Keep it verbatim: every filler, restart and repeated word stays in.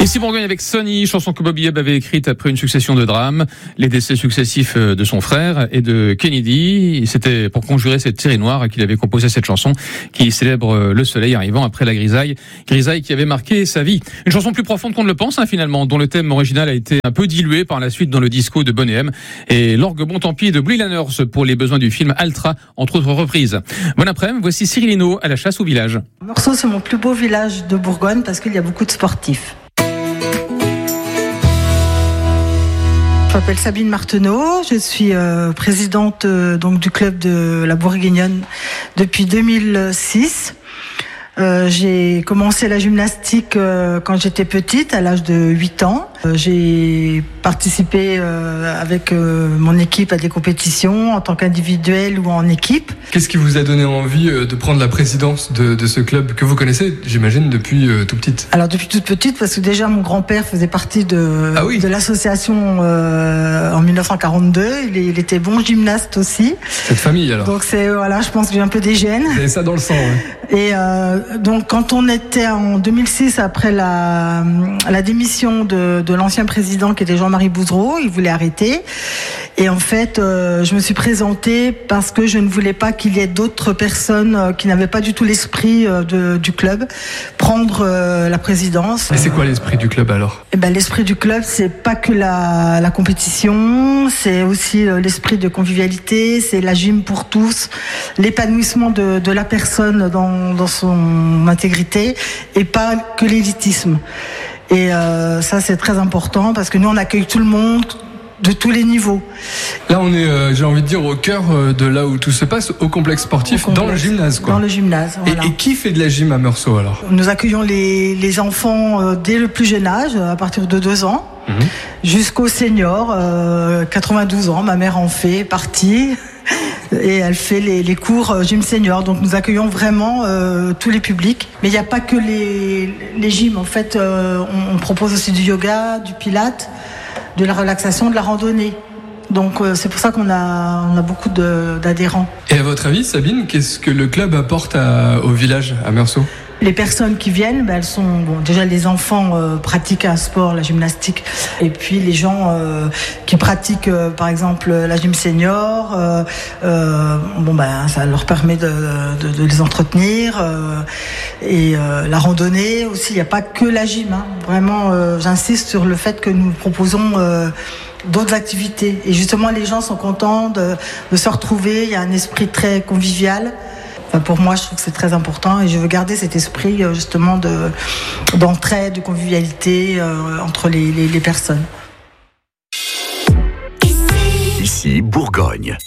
Ici Bourgogne avec Sonny, chanson que Bobby Hebb avait écrite après une succession de drames, les décès successifs de son frère et de Kennedy. C'était pour conjurer cette série noire qu'il avait composé cette chanson qui célèbre le soleil arrivant après la grisaille, grisaille qui avait marqué sa vie. Une chanson plus profonde qu'on ne le pense hein, finalement, dont le thème original a été un peu dilué par la suite dans le disco de Boney M et l'orgue bon tant pis de Blue Lanners pour les besoins du film Altra, entre autres reprises. Bon après-midi, voici Cyril Hinault à la chasse au village. Meursault, c'est mon plus beau village de Bourgogne parce qu'il y a beaucoup de sportifs. Je m'appelle Sabine Marteneau, je suis euh, présidente euh, donc du club de la Bourguignonne depuis deux mille six. Euh, j'ai commencé la gymnastique euh, quand j'étais petite, à l'âge de huit ans. Euh, j'ai participé euh, avec euh, mon équipe à des compétitions en tant qu'individuel ou en équipe. Qu'est-ce qui vous a donné envie euh, de prendre la présidence de, de ce club que vous connaissez, j'imagine, depuis euh, tout petite? Alors depuis toute petite, parce que déjà mon grand-père faisait partie de, ah oui. de l'association euh, en dix-neuf cent quarante-deux. Il, il était bon gymnaste aussi. Cette famille alors. Donc c'est voilà, je pense que j'ai un peu des gènes. Vous avez ça dans le sang. Ouais. Et euh, donc quand on était en deux mille six, après la, la démission de, de l'ancien président qui était Jean-Marie Bouzereau, il voulait arrêter. Et en fait, euh, je me suis présentée parce que je ne voulais pas qu'il y ait d'autres personnes euh, qui n'avaient pas du tout l'esprit euh, de, du club prendre euh, la présidence. Et c'est quoi l'esprit du club alors? Eh ben, l'esprit du club, c'est pas que la, la compétition, c'est aussi euh, l'esprit de convivialité, c'est la gym pour tous, l'épanouissement de, de la personne dans, dans son intégrité et pas que l'élitisme. Et euh, ça, c'est très important parce que nous, on accueille tout le monde, de tous les niveaux. Là, on est, euh, j'ai envie de dire, au cœur de là où tout se passe, au complexe sportif, au complexe, dans le gymnase, quoi. Dans le gymnase, voilà. Et, et qui fait de la gym à Meursault, alors? Nous accueillons les, les enfants euh, dès le plus jeune âge, à partir de deux ans, mmh. jusqu'aux seniors, euh, quatre-vingt-douze ans. Ma mère en fait partie. Et elle fait les, les cours gym senior. Donc nous accueillons vraiment euh, tous les publics. Mais il n'y a pas que les, les gyms. En fait, euh, on, on propose aussi du yoga, du pilates, de la relaxation, de la randonnée. Donc euh, c'est pour ça qu'on a, on a beaucoup de, d'adhérents. Et à votre avis, Sabine, qu'est-ce que le club apporte à, au village, à Meursault? Les personnes qui viennent, ben, elles sont bon, déjà les enfants euh, pratiquent un sport, la gymnastique, et puis les gens euh, qui pratiquent euh, par exemple la gym senior, euh, euh, bon ben ça leur permet de, de, de les entretenir euh, et euh, la randonnée aussi. Il n'y a pas que la gym, hein. Vraiment, euh, j'insiste sur le fait que nous proposons euh, d'autres activités et justement les gens sont contents de, de se retrouver. Il y a un esprit très convivial. Enfin, pour moi, je trouve que c'est très important et je veux garder cet esprit justement de, d'entraide, de convivialité euh, entre les, les, les personnes. Ici, Bourgogne.